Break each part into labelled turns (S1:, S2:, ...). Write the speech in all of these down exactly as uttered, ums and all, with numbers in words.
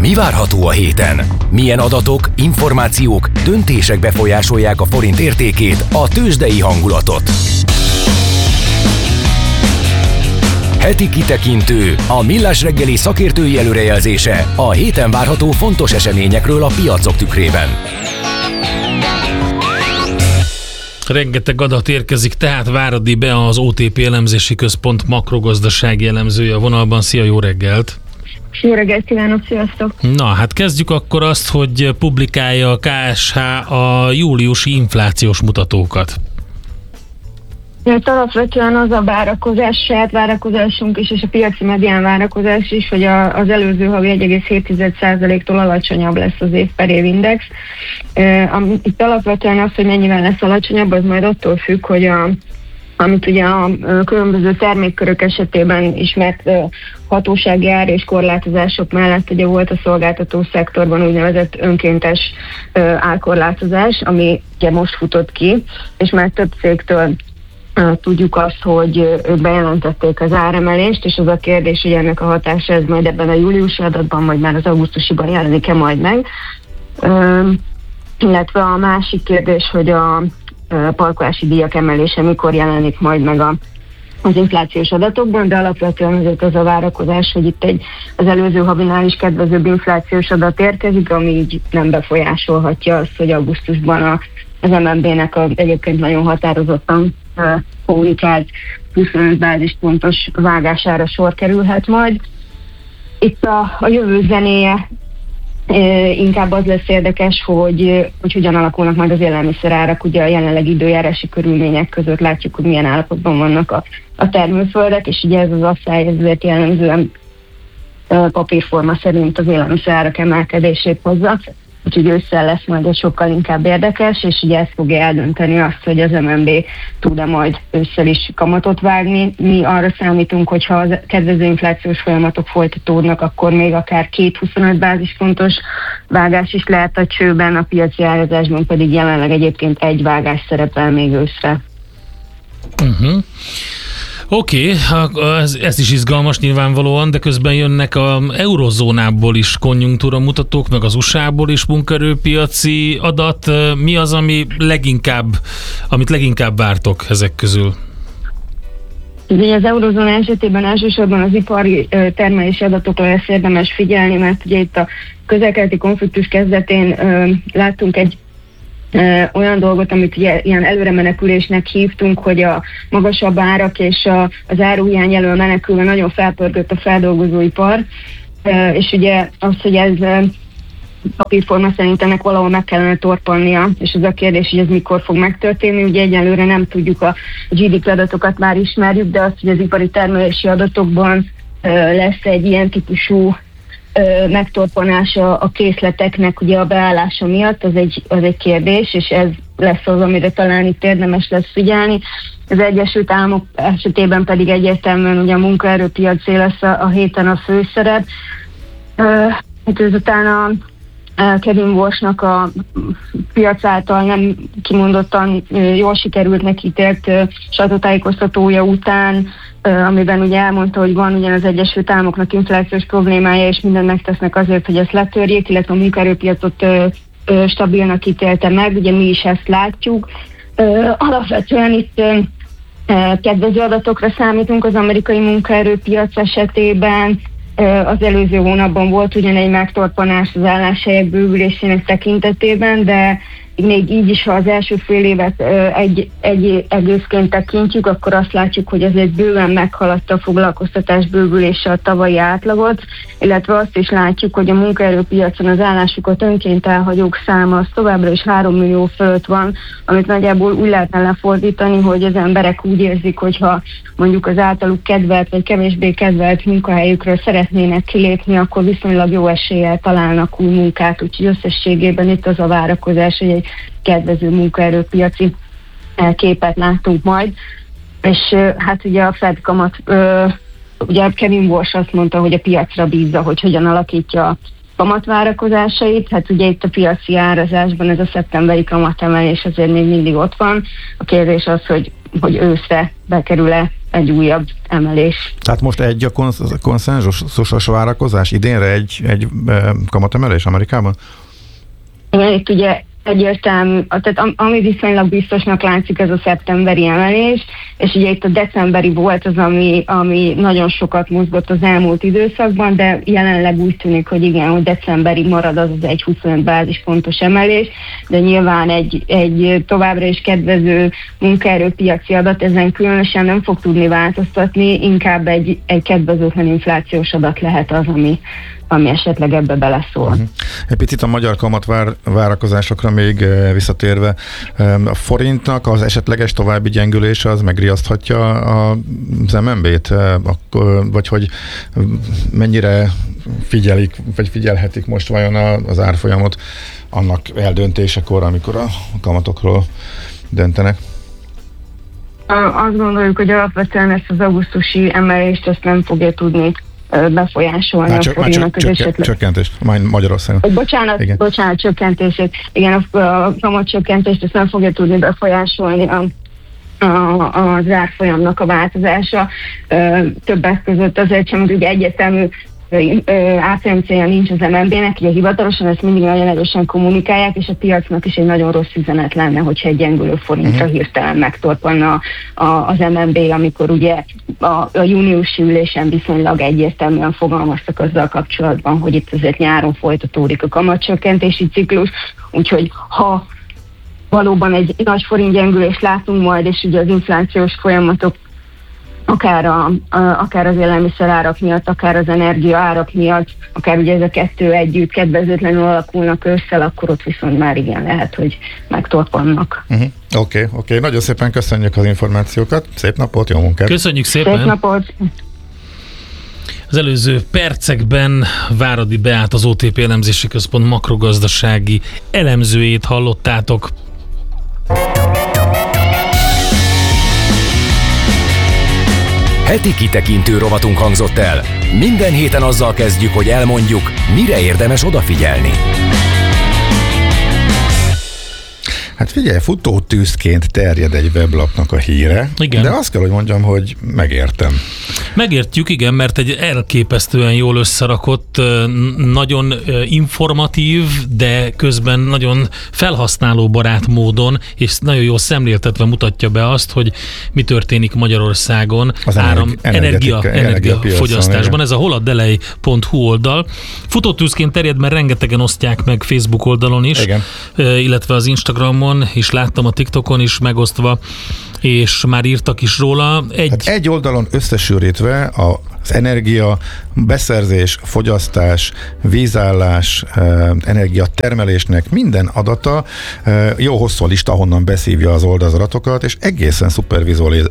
S1: Mi várható a héten? Milyen adatok, információk, döntések befolyásolják a forint értékét, a tőzsdei hangulatot? Heti kitekintő, a Millás reggeli szakértői előrejelzése a héten várható fontos eseményekről a piacok tükrében.
S2: Rengeteg adat érkezik, tehát Váradi Bea, az o té pé Elemzési Központ makrogazdasági elemzője a vonalban. Szia, jó reggelt!
S3: Jó reggelt kívánok, sziasztok!
S2: Na, hát kezdjük akkor azt, hogy publikálja a ká es há a júliusi inflációs mutatókat.
S3: Mert alapvetően az a várakozás, saját várakozásunk is, és a piaci medián várakozás is, hogy a, az előző havi egy egész hét százaléktól alacsonyabb lesz az év per év index. Itt alapvetően az, hogy mennyivel lesz alacsonyabb, az majd attól függ, hogy a amit ugye a különböző termékkörök esetében ismert hatósági ár és korlátozások mellett ugye volt a szolgáltató szektorban úgynevezett önkéntes árkorlátozás, ami ugye most futott ki, és már több cégtől tudjuk azt, hogy ők bejelentették az áremelést, és az a kérdés, hogy ennek a hatása ez majd ebben a júliusi adatban, vagy már az augusztusiban jelenik-e majd meg. Illetve a másik kérdés, hogy a parkolási díjak emelése mikor jelenik majd meg a, az inflációs adatokban, de alapvetően azért az a várakozás, hogy itt egy az előző havinál is kedvezőbb inflációs adat érkezik, ami így nem befolyásolhatja azt, hogy augusztusban a, az em en bé-nek a, egyébként nagyon határozottan uh, kommunikált huszonöt bázispontos vágására sor kerülhet majd. Itt a, a jövő zenéje inkább az lesz érdekes, hogy, hogy hogyan alakulnak majd az élelmiszerárak. Ugye a jelenlegi időjárási körülmények között látjuk, hogy milyen állapotban vannak a, a termőföldek, és ugye ez az asszály ezért jellemzően papírforma szerint az élelmiszerárak emelkedését hozza. Úgyhogy ősszel lesz majd egy sokkal inkább érdekes, és ugye ez fogja eldönteni azt, hogy az em en bé tud-e majd ősszel is kamatot vágni. Mi arra számítunk, hogyha az kedvező inflációs folyamatok folytatódnak, akkor még akár két huszonöt bázispontos vágás is lehet a csőben, a piaci árazásban pedig jelenleg egyébként egy vágás szerepel még őszre.
S2: Uh-huh. Oké, okay, ez, ez is izgalmas nyilvánvalóan, de közben jönnek az eurozónából is konjunktúra mutatók, meg az u es á-ból is munkaerőpiaci adat. Mi az, ami leginkább, amit leginkább vártok ezek közül?
S3: Ugye az eurozóna esetében elsősorban az ipari termelési adatokra lesz érdemes figyelni, mert ugye itt a közel-keleti konfliktus kezdetén ö, láttunk egy olyan dolgot, amit ugye ilyen előremenekülésnek hívtunk, hogy a magasabb árak és a, az áruhiány elől menekülve nagyon felpörgött a feldolgozóipar, és ugye az, hogy ez papírforma szerint ennek valahol meg kellene torpannia, és az a kérdés, hogy ez mikor fog megtörténni. Ugye egyelőre nem tudjuk, a gé dé pé adatokat már ismerjük, de azt, hogy az ipari termelési adatokban lesz egy ilyen típusú megtorpanása a készleteknek ugye a beállása miatt, az egy, az egy kérdés, és ez lesz az, amire talán itt érdemes lesz figyelni. Az Egyesült Államok esetében pedig egyértelműen ugye a munkaerőpiacé lesz a, a héten a főszerep. Hát ezután a Kevin Walshnak a piac által nem kimondottan jól sikerültnek ítélt sajtótájékoztatója után, amiben ugye elmondta, hogy van ugyan az Egyesült Államoknak inflációs problémája, és mindent megtesznek azért, hogy ezt letörjék, illetve a munkaerőpiacot stabilnak ítélte meg, ugye mi is ezt látjuk. Alapvetően itt kedvező adatokra számítunk az amerikai munkaerőpiac esetében. Az előző hónapban volt ugyan egy megtorpanás az álláshelyek bővülésének tekintetében, de még így is, ha az első fél évet egy, egy egészként tekintjük, akkor azt látjuk, hogy azért bőven meghaladta a foglalkoztatás bővülése a tavalyi átlagot, illetve azt is látjuk, hogy a munkaerőpiacon az állásukat önként elhagyók száma az továbbra is három millió fölött van, amit nagyjából úgy lehetne lefordítani, hogy az emberek úgy érzik, hogyha mondjuk az általuk kedvelt vagy kevésbé kedvelt munkahelyükről szeretnének kilépni, akkor viszonylag jó eséllyel találnak új munkát, úgyhogy összességében itt az a várakozás, hogy egy kedvező munkaerőpiaci képet látunk majd. És hát ugye a Fed kamat, ugye Kevin Walsh azt mondta, hogy a piacra bízza, hogy hogyan alakítja a kamatvárakozásait. Hát ugye itt a piaci árazásban ez a szeptemberi kamatemelés azért még mindig ott van. A kérdés az, hogy hogy őszre bekerül-e egy újabb emelés.
S4: Tehát most egy a konsz- konszenzusos várakozás idénre egy, egy kamatemelés Amerikában?
S3: Igen, itt ugye egyértelmű, tehát ami viszonylag biztosnak látszik, ez a szeptemberi emelés, és ugye itt a decemberi volt az, ami, ami nagyon sokat mozgott az elmúlt időszakban, de jelenleg úgy tűnik, hogy igen, hogy decemberi marad az az egy huszonöt bázispontos emelés, de nyilván egy, egy továbbra is kedvező munkaerőpiaci adat ezen különösen nem fog tudni változtatni, inkább egy, egy kedvezőtlen inflációs adat lehet az, ami ami esetleg ebbe beleszól. Uh-huh.
S4: Egy picit a magyar kamat vár, várakozásokra még visszatérve, a forintnak az esetleges további gyengülése az megriaszthatja az em en bé-t, vagy hogy mennyire figyelik, vagy figyelhetik most vajon az árfolyamot annak eldöntésekor, amikor a kamatokról döntenek?
S3: Azt gondoljuk, hogy alapvetően ezt az augusztusi emelést ezt nem fogja tudni befolyásolni
S4: már
S3: a
S4: csak,
S3: forintnak az
S4: csökken,
S3: esetleg.
S4: Csökkentést, majd Magyarországon.
S3: Bocsánat,
S4: igen.
S3: bocsánat, csökkentését. Igen, a, a kamatcsökkentést ezt nem fogja tudni befolyásolni a, a, az árfolyamnak a változása. Többek között azért sem, hogy ugye egyértelmű árfolyam célja nincs az em en bé-nek, ugye hivatalosan ezt mindig nagyon erősen kommunikálják, és a piacnak is egy nagyon rossz üzenet lenne, hogyha egy gyengülő forintra uh-huh. hirtelen megtorpanna az em en bé, amikor ugye a, a júniusi ülésen viszonylag egyértelműen fogalmaztak azzal kapcsolatban, hogy itt azért nyáron folytatódik a kamatcsökkentési ciklus, úgyhogy ha valóban egy nagy forint gyengülést látunk majd, és ugye az inflációs folyamatok akár, a, a, akár az élelmiszerárak miatt, akár az energiaárak miatt, akár ugye ez a kettő együtt kedvezőtlenül alakulnak össze, akkor ott viszont már igen lehet, hogy megtorpannak.
S4: Oké, uh-huh. oké. Okay, okay. Nagyon szépen köszönjük az információkat. Szép napot, jó munkát!
S2: Köszönjük szépen!
S3: Szép napot!
S2: Az előző percekben Váradi Beát, az o té pé Elemzési Központ makrogazdasági elemzőjét hallottátok.
S1: Heti kitekintő rovatunk hangzott el. Minden héten azzal kezdjük, hogy elmondjuk, mire érdemes odafigyelni.
S4: Hát figyelj, futótűzként terjed egy weblapnak a híre,
S2: igen.
S4: De azt kell, hogy mondjam, hogy megértem.
S2: Megértjük, igen, mert egy elképesztően jól összerakott, nagyon informatív, de közben nagyon felhasználóbarát módon, és nagyon jól szemléltetve mutatja be azt, hogy mi történik Magyarországon
S4: az
S2: áram, energia, energiafogyasztásban.
S4: Energia
S2: Ez a holadelej pont hu oldal. Futótűzként terjed, mert rengetegen osztják meg Facebook oldalon is, igen. Illetve az Instagramon is láttam, a TikTokon is megosztva, és már írtak is róla. Egy,
S4: hát egy oldalon összesűrítve az energia, beszerzés, fogyasztás, vízállás, energiatermelésnek minden adata, jó hosszú lista, ahonnan beszívja az oldalazatokat, és egészen szuper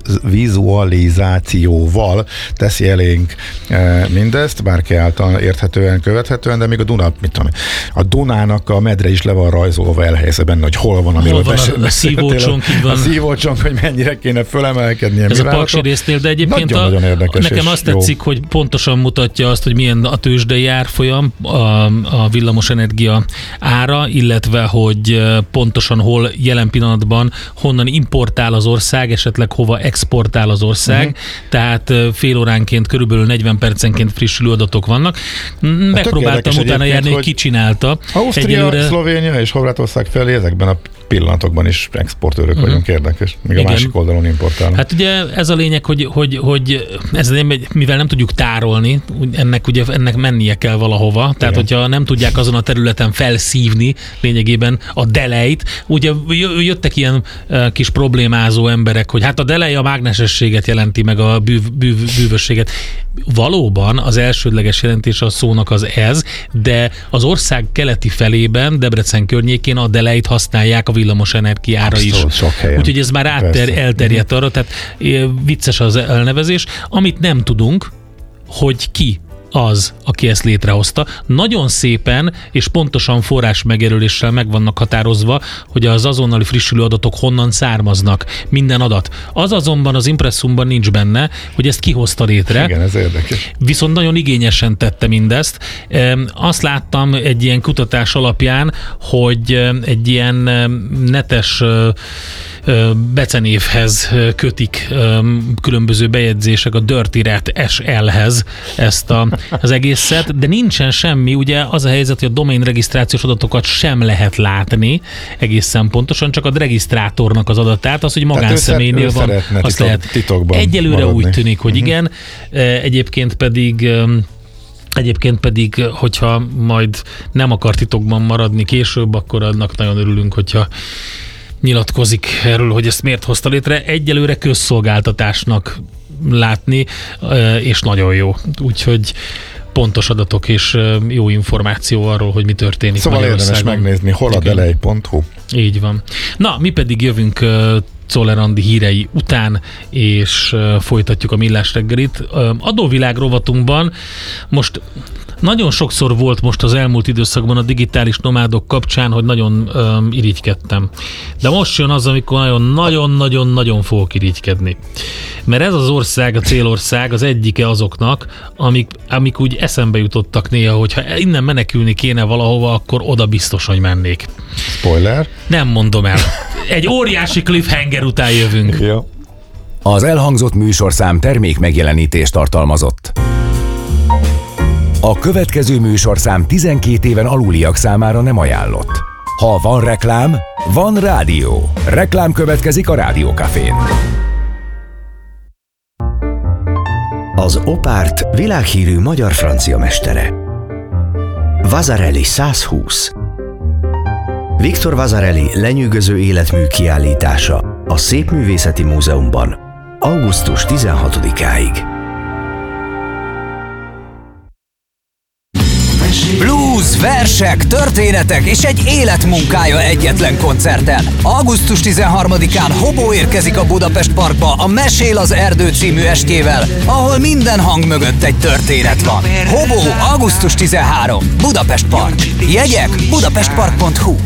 S4: vizualizációval teszi elénk mindezt, bárki által érthetően, követhetően, de még a Duna, mit tudom, a Dunának a medre is le van rajzolva, elhelyezve benne, hogy hol van, amiről
S2: hol van a, a szívócsonk,
S4: a szívócsonk, hogy mennyire kéne fölemelkedni.
S2: Ez a Paksi résznél, de egyébként
S4: nagyon,
S2: a,
S4: nagyon érdekes,
S2: nekem azt tetszik, hogy pontosan mutatja azt, hogy milyen a tőzsdei árfolyam, a, a villamosenergia ára, illetve hogy pontosan hol jelen pillanatban honnan importál az ország, esetleg hova exportál az ország, uh-huh. Tehát fél óránként, körülbelül negyven percenként frissülő adatok vannak. Megpróbáltam utána járni, hogy ki csinálta.
S4: Ausztria, Egyelőre... Szlovénia és Horvátország felé ezekben a pillanatokban is exportőrök uh-huh. vagyunk, érdekes. Míg igen. A másik oldalon importálunk.
S2: Hát ugye ez a lényeg, hogy, hogy, hogy ez, mivel nem tudjuk tárolni, ennek ugye ennek mennie kell valahova, tehát igen. Hogyha nem tudják azon a területen felszívni lényegében a delejt, ugye jöttek ilyen uh, kis problémázó emberek, hogy hát a delej a mágnesességet jelenti, meg a bűv, bűv, bűvösséget. Valóban az elsődleges jelentés a szónak az ez, de az ország keleti felében, Debrecen környékén a delejt használják a villamos energiára is. Úgyhogy ez már átter, elterjedt arra, tehát vicces az elnevezés. Amit nem tudunk, hogy ki az, aki ezt létrehozta. Nagyon szépen és pontosan forrás megjelöléssel meg vannak határozva, hogy az azonnali frissülő adatok honnan származnak. Minden adat. Az azonban az impresszumban nincs benne, hogy ezt ki hozta létre.
S4: Igen, ez érdekes.
S2: Viszont nagyon igényesen tette mindezt. Azt láttam egy ilyen kutatás alapján, hogy egy ilyen netes becenévhez kötik különböző bejegyzések, a Dirty Rat es el-hez ezt a, az egészet, de nincsen semmi, ugye az a helyzet, hogy a domain regisztrációs adatokat sem lehet látni egészen pontosan, csak a regisztrátornak az adatát, az, hogy magánszemélynél van, azt
S4: titok,
S2: lehet.
S4: Titokban
S2: Egyelőre
S4: maradni.
S2: úgy tűnik, hogy
S4: uh-huh.
S2: igen, egyébként pedig Egyébként pedig, hogyha majd nem akar titokban maradni később, akkor annak nagyon örülünk, hogyha nyilatkozik erről, hogy ezt miért hozta létre. Egyelőre közszolgáltatásnak látni, és nagyon jó. Úgyhogy pontos adatok és jó információ arról, hogy mi történik
S4: Szóval
S2: Magyarországon.
S4: Érdemes megnézni holadelej pont hu.
S2: Így van. Na, mi pedig jövünk Czoller Andi hírei után, és folytatjuk a Millás reggelit. Adóvilág rovatunkban most nagyon sokszor volt most az elmúlt időszakban a digitális nomádok kapcsán, hogy nagyon um, irigykedtem. De most jön az, amikor nagyon-nagyon-nagyon-nagyon fogok irigykedni. Mert ez az ország, a célország az egyike azoknak, amik, amik úgy eszembe jutottak néha, hogyha innen menekülni kéne valahova, akkor oda biztos, hogy mennék.
S4: Spoiler.
S2: Nem mondom el. Egy óriási cliffhanger után jövünk.
S4: Jó.
S1: Az elhangzott műsorszám termék megjelenítést tartalmazott. A következő műsorszám tizenkét éven aluliak számára nem ajánlott. Ha van reklám, van rádió. Reklám következik a Rádiókafén.
S5: Az Opárt világhírű magyar-francia mestere. Vasarely százhúsz. Victor Vasarely lenyűgöző életmű kiállítása a Szépművészeti Múzeumban augusztus tizenhatodikáig.
S6: Blues, versek, történetek és egy életmunkája egyetlen koncerten. augusztus tizenharmadikán Hobo érkezik a Budapest Parkba a Mesél az erdő című estjével, ahol minden hang mögött egy történet van. Hobo, augusztus tizenharmadika, Budapest Park. Jegyek budapestpark pont hu.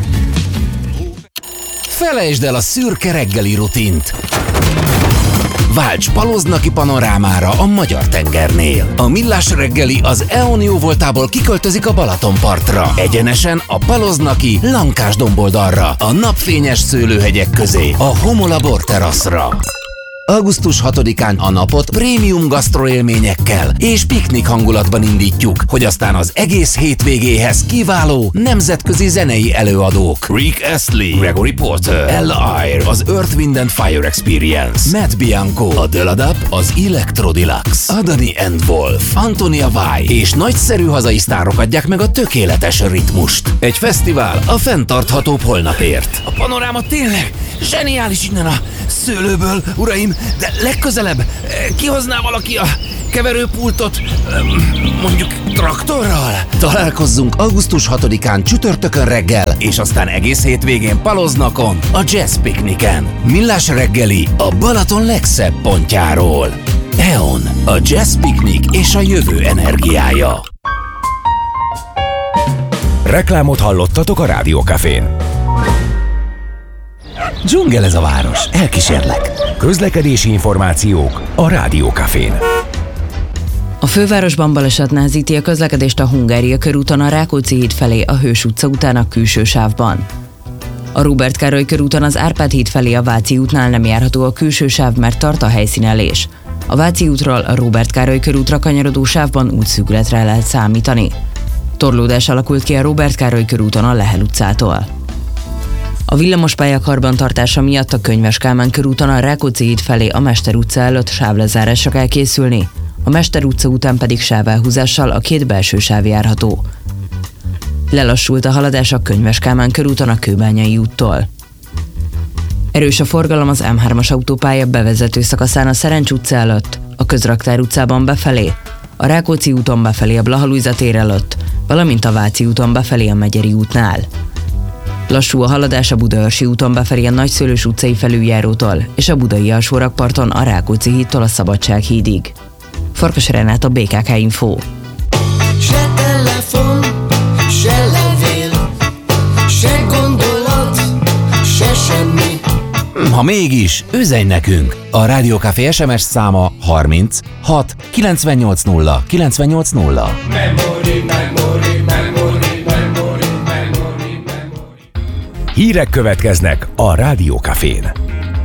S7: Felejtsd el a szürke reggeli rutint. Válts paloznaki panorámára a Magyar-tengernél. A Millás reggeli az é o en jó voltából kiköltözik a Balatonpartra. Egyenesen a paloznaki Lankás domboldalra, a napfényes szőlőhegyek közé, a Homola borteraszra. augusztus hatodikán a napot prémium gasztroélményekkel és piknik hangulatban indítjuk, hogy aztán az egész hétvégéhez kiváló nemzetközi zenei előadók. Rick Astley, Gregory Porter, Ella Eyre, az Earth, Wind and Fire Experience, Matt Bianco, a Deladap, az Electro Deluxe, Adani and Wolf, Antonia Vai és nagyszerű hazai sztárok adják meg a tökéletes ritmust. Egy fesztivál a fenntarthatóbb holnapért. A panoráma tényleg zseniális innen a szőlőből, uraim, de legközelebb kihozná valaki a keverőpultot, mondjuk traktorral? Találkozzunk augusztus hatodikán csütörtökön reggel, és aztán egész hétvégén Paloznakon, a Jazz Pikniken. Millás reggeli a Balaton legszebb pontjáról. é o en, a Jazz Piknik és a jövő energiája.
S1: Reklámot hallottatok a Rádiókafén.
S5: Dzsungel ez a város, elkísérlek.
S1: Közlekedési információk a Rádiókafén.
S8: A fővárosban baleset nehezíti a közlekedést a Hungária körúton a Rákóczi híd felé a Hős utca után a külső sávban. A Róbert Károly körúton az Árpád híd felé a Váci útnál nem járható a külső sáv, mert tart a helyszínelés. A Váci útról a Róbert Károly körútra kanyarodó sávban útszűkületre lehet számítani. Torlódás alakult ki a Róbert Károly körúton a Lehel utcától. A villamospálya karbantartása miatt a Könyves Kálmán körúton a Rákóczi híd felé a Mester utca előtt sávlezárásra kell készülni, a Mester utca után pedig sávelhúzással a két belső sáv járható. Lelassult a haladás a Könyves Kálmán körúton a Kőbányai úttól. Erős a forgalom az M hármas autópálya bevezető szakaszán a Szerencs utca előtt, a Közraktár utcában befelé, a Rákóczi úton befelé a Blaha-Lujza tér előtt, valamint a Váci úton befelé a Megyeri útnál. Lassú a haladás a Budaörsi úton befelé a Nagyszőlős utcai felüljárótól és a Budai alsórakparton a Rákóczi hídtól a Szabadság hídig. Farkas Renát, a bé ká ká Info.
S9: Se telefon, se levél, se gondolat, se semmi.
S7: Ha mégis, üzenj nekünk! A Rádiókafé es em es száma harminc hat kilencvennyolc nulla kilencvennyolc nulla.
S9: Memory, memory, memory, memory, memory, memory.
S1: Hírek következnek a Rádiókafén.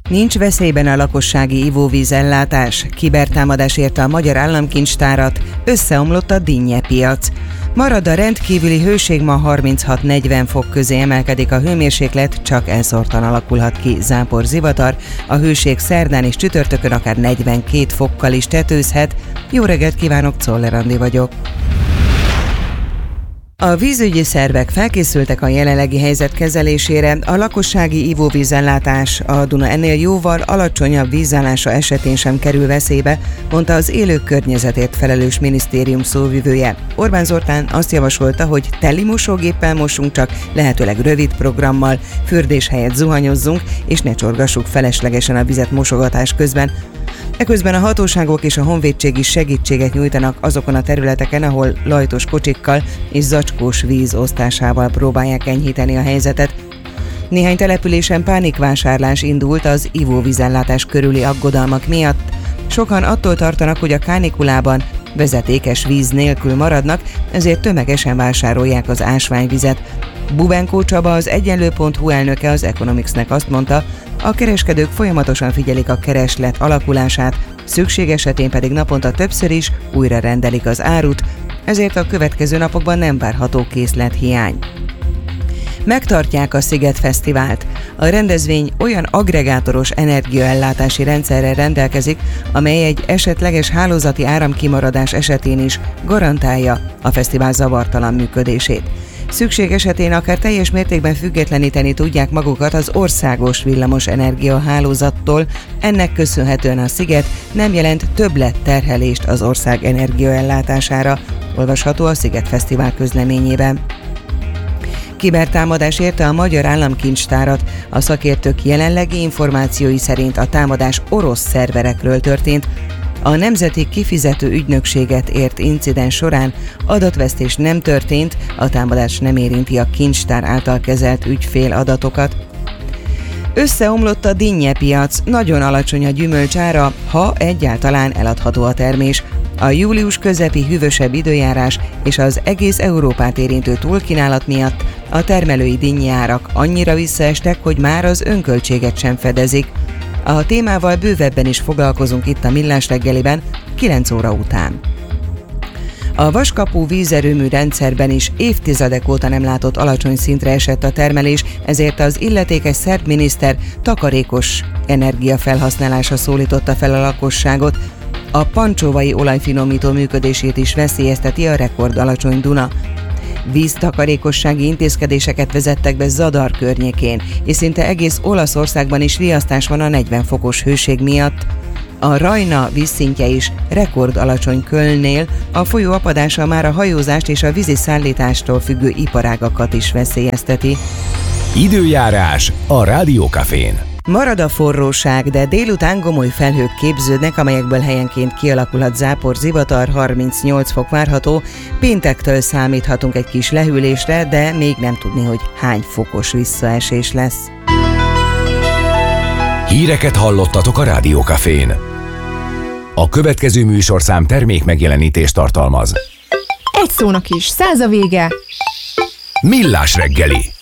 S10: Nincs veszélyben a lakossági ivóvízellátás, kibertámadás érte a magyar államkincstárat, összeomlott a dinnyepiac. Marad a rendkívüli hőség, ma harminchat-negyven fok közé emelkedik a hőmérséklet, csak elszórtan alakulhat ki zápor-zivatar. A hőség szerdán és csütörtökön akár negyvenkét fokkal is tetőzhet. Jó reggelt kívánok, Czoller Andi vagyok. A vízügyi szervek felkészültek a jelenlegi helyzet kezelésére, a lakossági ivóvízellátás a Duna ennél jóval alacsonyabb vízállása esetén sem kerül veszélybe, mondta az élők környezetért felelős minisztérium szóvivője. Orbán Zoltán azt javasolta, hogy teli mosógéppel mosunk csak, lehetőleg rövid programmal, fürdés helyett zuhanyozzunk, és ne csorgassuk feleslegesen a vizet mosogatás közben. Eközben a hatóságok és a honvédség is segítséget nyújtanak azokon a területeken, ahol lajtos kocsikkal és zacskós víz osztásával próbálják enyhíteni a helyzetet. Néhány településen pánikvásárlás indult az ivóvízellátás körüli aggodalmak miatt. Sokan attól tartanak, hogy a kánikulában vezetékes víz nélkül maradnak, ezért tömegesen vásárolják az ásványvizet. Bubenkó Csaba, az egyenlő pont hu elnöke az Economicsnek azt mondta, a kereskedők folyamatosan figyelik a kereslet alakulását, szükség esetén pedig naponta többször is újra rendelik az árut, ezért a következő napokban nem várható készlethiány. Megtartják a Sziget Fesztivált. A rendezvény olyan aggregátoros energiaellátási rendszerrel rendelkezik, amely egy esetleges hálózati áramkimaradás esetén is garantálja a fesztivál zavartalan működését. Szükség esetén akár teljes mértékben függetleníteni tudják magukat az országos villamos energiahálózattól, ennek köszönhetően a sziget nem jelent többletterhelést az ország energiaellátására, olvasható a Sziget Fesztivál közleményében. Kibertámadás érte a magyar államkincstárat. A szakértők jelenlegi információi szerint a támadás orosz szerverekről történt. A Nemzeti Kifizető Ügynökséget ért incidens során adatvesztés nem történt, a támadás nem érinti a kincstár által kezelt ügyfél adatokat. Összeomlott a dinnyepiac, nagyon alacsony a gyümölcsára, ha egyáltalán eladható a termés. A július közepi hűvösebb időjárás és az egész Európát érintő túlkínálat miatt a termelői dinnyeárak annyira visszaestek, hogy már az önköltséget sem fedezik. A témával bővebben is foglalkozunk itt a Millás reggeliben, kilenc óra után. A Vaskapu vízerőmű rendszerben is évtizedek óta nem látott alacsony szintre esett a termelés, ezért az illetékes szerb miniszter takarékos energiafelhasználásra szólította fel a lakosságot. A pancsóvai olajfinomító működését is veszélyezteti a rekord alacsony Duna. Víztakarékossági intézkedéseket vezettek be Zadar környékén, és szinte egész Olaszországban is riasztás van a negyven fokos hőség miatt. A Rajna vízszintje is rekord alacsony Kölnnél, a folyó apadása már a hajózást és a vízi szállítástól függő iparágakat is veszélyezteti.
S1: Időjárás a Rádiókafén.
S10: Marad a forróság, de délután gomoly felhők képződnek, amelyekből helyenként kialakulhat zápor, zivatar, harmincnyolc fok várható. Péntektől számíthatunk egy kis lehűlésre, de még nem tudni, hogy hány fokos visszaesés lesz.
S1: Híreket hallottatok a Rádiókafén. A következő műsorszám termék megjelenítést tartalmaz.
S11: Egy szónak is, száz a vége.
S1: Millás reggeli.